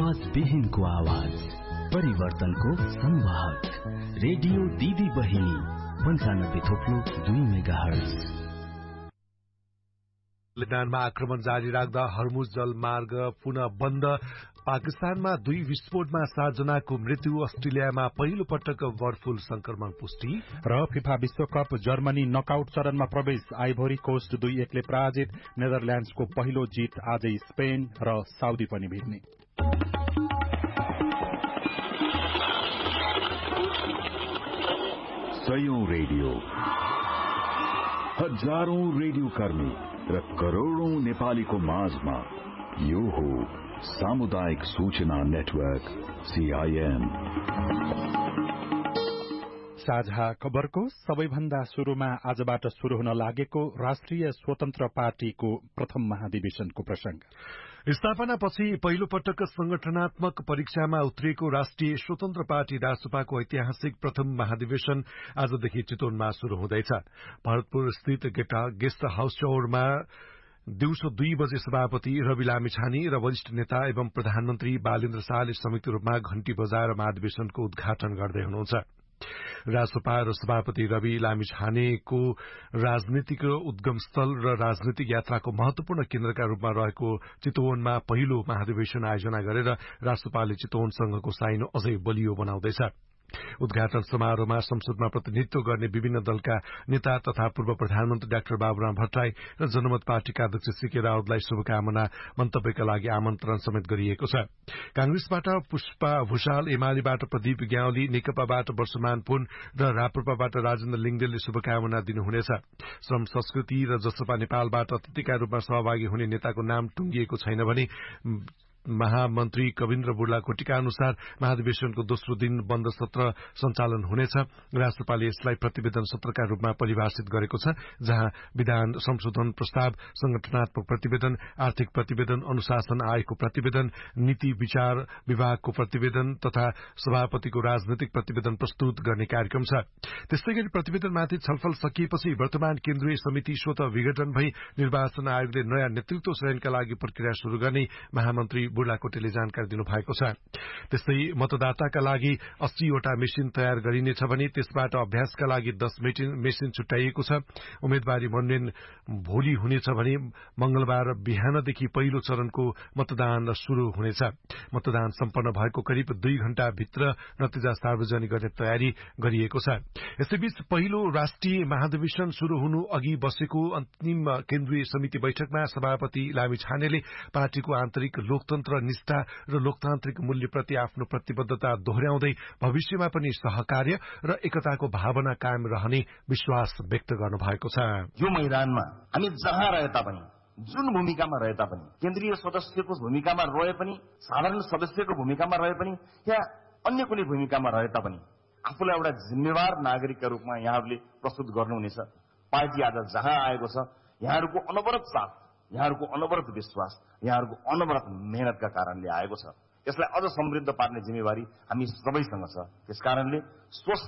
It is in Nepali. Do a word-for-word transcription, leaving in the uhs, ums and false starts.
आवाज विहीनको आवाज, परिवर्तनको संवाहक, रेडियो दिदी बहिनी पंचानब्बे थोप्लो दुई मेगा हर्ज। लेबनानमा आक्रमण जारी राख्दा हर्मुज जलमार्ग पुनः बन्द। पाकिस्तानमा दुई विस्फोटमा सात जनाको मृत्यु। अस्ट्रेलियामा पहिलो पटक बर्ड फ्लू संक्रमण पुष्टि। र फिफा विश्वकप जर्मनी नकआउट चरणमा प्रवेश। आइभोरी कोस्ट दुई एकले पराजित। नेदरल्याण्ड्सको पहिलो जित आजै स्पेन र साउदी पनि भिड्ने। सयौं रेडियो, हजारौं रेडियो कर्मी र करोड़ौं नेपालीको माझमा यो हो सामुदायिक सूचना नेटवर्क सीआईएन। साझा खबरको सबैभन्दा शुरूमा आजबाट शुरू हुन लागेको राष्ट्रिय स्वतन्त्र पार्टीको प्रथम महाधिवेशनको प्रसंग। स्थापनापछि पहिलो पटक संगठनात्मक परीक्षामा उत्रिएको राष्ट्रिय स्वतन्त्र पार्टी रासपाको ऐतिहासिक प्रथम महाधिवेशन आजदेखि चितवनमा शुरू हुँदैछ। भरतपुर स्थित गेस्ट हाउस चौरमा दिउँसो दुई बजे सभापति रवि लामिछाने र वरिष्ठ नेता एवं प्रधानमन्त्री बालेन्द्र शाहले संयुक्त रूपमा घण्टी बजाएर महाधिवेशनको उद्घाटन गर्दै हुनुहुन्छ। रासपा र सभापति रवि लामिछानेको राजनीतिक उद्गम स्थल र राजनीतिक यात्राको महत्वपूर्ण केन्द्रका रूपमा रहेको चितवनमा पहिलो महाधिवेशन आयोजना गरेर रासपाले चितवनसँगको साइनो अझै बलियो बनाउँदैछ। उद्घाटन समारोहमा संसदमा प्रतिनिधित्व गर्ने विभिन्न दलका नेता तथा पूर्व प्रधानमन्त्री डाक्टर बाबुराम भट्टराई र जनमत पार्टीका अध्यक्ष सीके रावतलाई शुभकामना मन्तव्यका लागि आमन्त्रण समेत गरिएको छ। कांग्रेसबाट पुष्पा भूषाल, एमालेबाट प्रदीप ग्यावली, नेकपाबाट वर्षमान पुन र राप्रपाबाट राजेन्द्र लिङदेलले शुभकामना दिनुहुनेछ। श्रम संस्कृति र जसपा नेपालबाट अतिथिका रूपमा सहभागी हुने नेताको नाम टुंगिएको छैन भने महामन्त्री कविन्द्र बुर्लाकोटीका अनुसार महाधिवेशनको दोस्रो दिन बन्द सत्र सञ्चालन हुनेछ। राष्ट्रपालले यसलाई प्रतिवेदन सत्रका रूपमा परिभाषित गरेको छ, जहाँ विधान संशोधन प्रस्ताव, संगठनात्मक प्रतिवेदन, आर्थिक प्रतिवेदन, अनुशासन आयोगको प्रतिवेदन, नीति विचार विभागको प्रतिवेदन तथा सभापतिको राजनैतिक प्रतिवेदन प्रस्तुत गर्ने कार्यक्रम छ। त्यस्तै गरी प्रतिवेदनमाथि छलफल सकिएपछि वर्तमान केन्द्रीय समिति स्वत विघटन भई निर्वाचन आयोगले नयाँ नेतृत्व चयनका लागि प्रक्रिया शुरू गर्ने महामन्त्री बुर्लाकोटीले जानकारी दिनुभएको छ। त्यस्तै मतदाताका लागि अस्सीवटा मेसिन तयार गरिनेछ भने त्यसबाट अभ्यासका लागि दस मेसिन छुट्याइएको छ। उम्मेदवारी मनोनयन भोलि हुनेछ भने मंगलबार बिहानदेखि पहिलो चरणको मतदान शुरू हुनेछ। मतदान सम्पन्न भएको करिब दुई घण्टा भित्र नतिजा सार्वजनिक गर्ने तयारी गरिएको छ। यसैबीच पहिलो राष्ट्रिय महाधिवेशन शुरू हुनु अघि बसेको अन्तिम केन्द्रीय समिति बैठकमा सभापति लामिछानेले पार्टीको आन्तरिक लोकतन्त्र निष्ठा र लोकतान्त्रिक मूल्यप्रति आफ्नो प्रतिबद्धता दोहोर्याउँदै भविष्यमा पनि सहकार्य र एकताको भावना कायम रहने विश्वास व्यक्त गर्नुभएको छ। यो मैदानमा हामी जहाँ रहे तापनि, जुन भूमिकामा रहे तापनि, केन्द्रीय सदस्यको भूमिकामा रहे पनि, साधारण सदस्यको भूमिकामा रहे पनि, या अन्य कुनै भूमिकामा रहे तापनि आफूलाई एउटा जिम्मेवार नागरिकका रूपमा यहाँहरूले प्रस्तुत गर्नुहुनेछ। पार्टी आज जहाँ आएको छ, यहाँहरूको अनवरत साथ, यहाँहरूको अनवरत विश्वास, यहाँहरूको अनवरत मेहनतका कारणले आएको छ। यसलाई अझ समृद्ध पार्ने जिम्मेवारी हामी सबैसँग छ। त्यसकारणले स्वस्थ